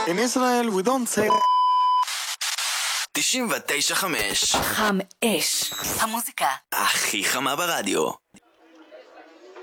In Israel we don't say 99.5 חם אש, המוזיקה הכי חמה ברדיו.